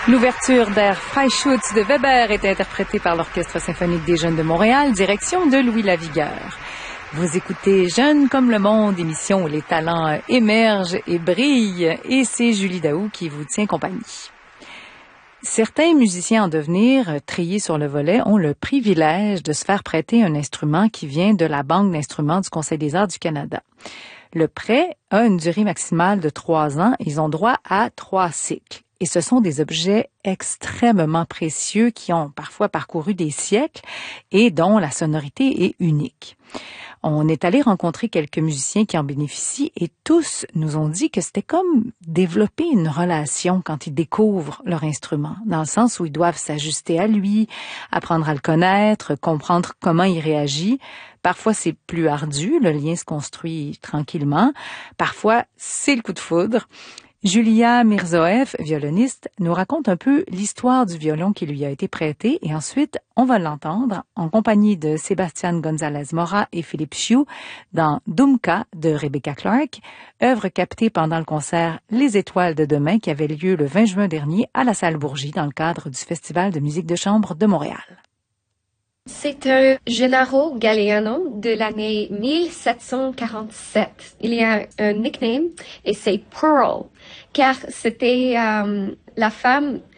L'ouverture d'Air Freischütz de Weber est interprétée par l'Orchestre symphonique des Jeunes de Montréal, direction de Louis Lavigueur. Vous écoutez Jeunes comme le monde, émission où les talents émergent et brillent, et c'est Julie Daou qui vous tient compagnie. Certains musiciens en devenir, triés sur le volet, ont le privilège de se faire prêter un instrument qui vient de la Banque d'instruments du Conseil des arts du Canada. Le prêt a une durée maximale de 3 ans. Ils ont droit à 3 cycles. Et ce sont des objets extrêmement précieux qui ont parfois parcouru des siècles et dont la sonorité est unique. On est allé rencontrer quelques musiciens qui en bénéficient et tous nous ont dit que c'était comme développer une relation quand ils découvrent leur instrument, dans le sens où ils doivent s'ajuster à lui, apprendre à le connaître, comprendre comment il réagit. Parfois, c'est plus ardu, le lien se construit tranquillement. Parfois, c'est le coup de foudre. Julia Mirzoeff, violoniste, nous raconte un peu l'histoire du violon qui lui a été prêté et ensuite, on va l'entendre en compagnie de Sébastien González-Mora et Philippe Chiou dans Dumka de Rebecca Clark, œuvre captée pendant le concert Les Étoiles de demain qui avait lieu le 20 juin dernier à la Salle Bourgie dans le cadre du Festival de musique de chambre de Montréal. C'est un Gennaro Galliano de l'année 1747. Il y a un nickname et c'est Pearl, car c'était la femme